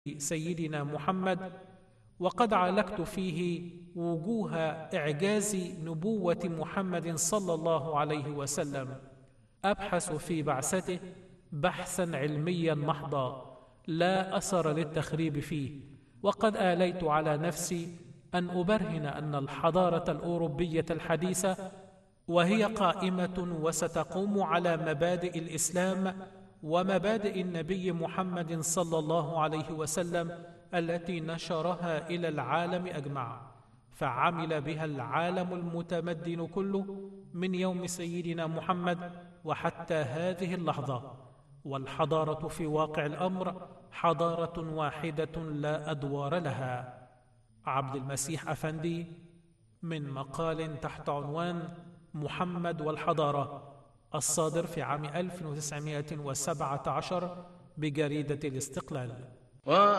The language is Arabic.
سيدنا محمد، وقد عالجت فيه وجوه إعجاز نبوة محمد صلى الله عليه وسلم، أبحث في بعثته بحثا علميا محضا لا أثر للتخريب فيه. وقد آليت على نفسي أن أبرهن أن الحضارة الأوروبية الحديثة، وهي قائمة وستقوم على مبادئ الإسلام ومبادئ النبي محمد صلى الله عليه وسلم التي نشرها إلى العالم أجمع، فعمل بها العالم المتمدن كله من يوم سيدنا محمد وحتى هذه اللحظة. والحضارة في واقع الأمر حضارة واحدة لا أدوار لها. عبد المسيح أفندي، من مقال تحت عنوان محمد والحضارة، الصادر في عام 1917 بجريدة الاستقلال.